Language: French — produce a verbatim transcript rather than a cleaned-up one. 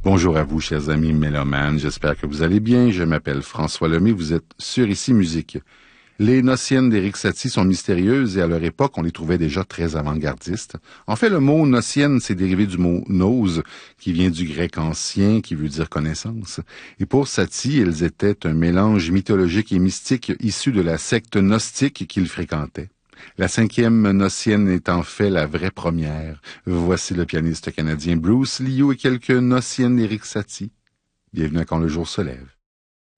Bonjour à vous, chers amis mélomanes. J'espère que vous allez bien. Je m'appelle François Lemay. Vous êtes sur Ici Musique. Les nociennes d'Éric Satie sont mystérieuses et à leur époque, on les trouvait déjà très avant-gardistes. En fait, le mot nocienne, c'est dérivé du mot nous, qui vient du grec ancien, qui veut dire connaissance. Et pour Satie, elles étaient un mélange mythologique et mystique issu de la secte gnostique qu'il fréquentait. La cinquième nocienne est en fait la vraie première. Voici le pianiste canadien Bruce Liu et quelques nociennes d'Éric Satie. Bienvenue à Quand le jour se lève.